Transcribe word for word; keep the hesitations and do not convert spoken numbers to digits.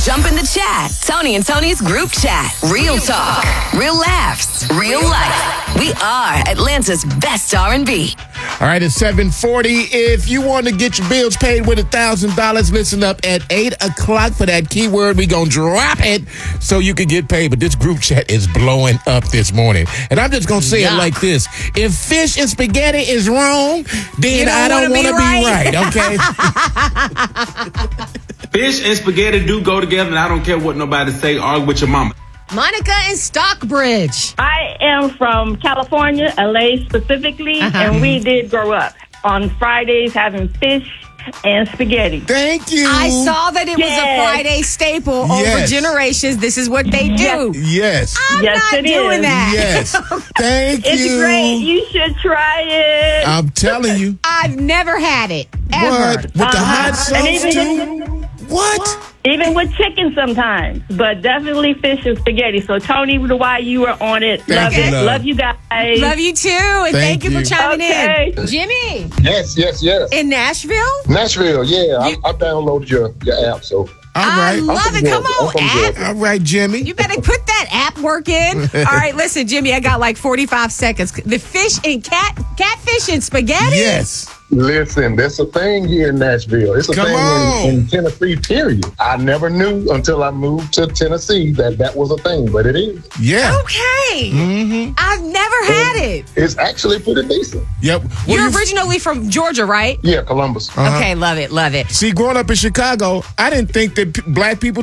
Jump in the chat. Tony and Tony's group chat. Real talk, real laughs, real life. We are Atlanta's best R and B. All right, it's seven forty. If you want to get your bills paid with one thousand dollars, listen up at eight o'clock for that keyword. We're going to drop it so you can get paid. But this group chat is blowing up this morning. And I'm just going to say yeah. it like this. If fish and spaghetti is wrong, then don't I don't want to be right. right, okay? Fish and spaghetti do go together, and I don't care what nobody say. Argue with your mama. Monica in Stockbridge. I am from California, L A specifically, Uh-huh. and we did grow up on Fridays having fish and spaghetti. Thank you. I saw that it was a Yes. Friday staple over Yes. generations. This is what they do. Yes. I'm Yes, not it doing is. that. Yes. Thank It's you. great. You should try it. I'm telling you. I've never had it, ever. What? With the hot Uh-huh. And sauce, even- too? What? Even with chicken sometimes, but definitely fish and spaghetti. So, Tony, the why you were on it. Thank Love you, it. love. Love you guys. Love you too, and thank, Thank you for you. chiming Okay. in. Jimmy, Yes, yes, yes. in Nashville? Nashville, yeah. I, I downloaded your, your app, so. All I right. love from it. Come Georgia. I'm on, from app. Georgia. All right, Jimmy. You better put that app work in. All right, listen, Jimmy, I got like forty-five seconds. The fish and cat, catfish and spaghetti? Yes. Listen, that's a thing here in Nashville. It's a Come thing on. in, in Tennessee, period. I never knew until I moved to Tennessee that that was a thing, but it is. Yeah. Okay. Mm-hmm. I've never had it. It's actually pretty decent. Yep. Well, You're you- originally from Georgia, right? Yeah, Columbus. Uh-huh. Okay, love it, love it. See, growing up in Chicago, I didn't think that p- black people